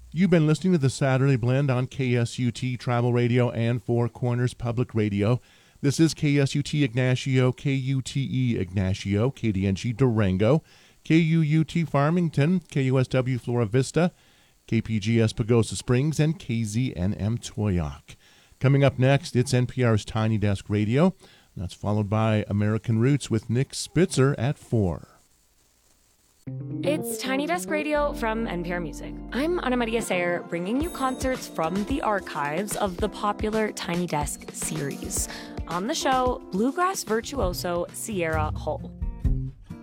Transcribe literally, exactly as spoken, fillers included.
You've been listening to the Saturday Blend on K S U T Travel Radio and Four Corners Public Radio. This is K S U T Ignacio, K U T E Ignacio, K D N G Durango, K U U T Farmington, K U S W Flora Vista, K P G S Pagosa Springs, and K Z N M Toyoak. Coming up next, it's N P R's Tiny Desk Radio. That's followed by American Roots with Nick Spitzer at four. It's Tiny Desk Radio from N P R Music. I'm Ana Maria Sayer, bringing you concerts from the archives of the popular Tiny Desk series. On the show, bluegrass virtuoso Sierra Hull.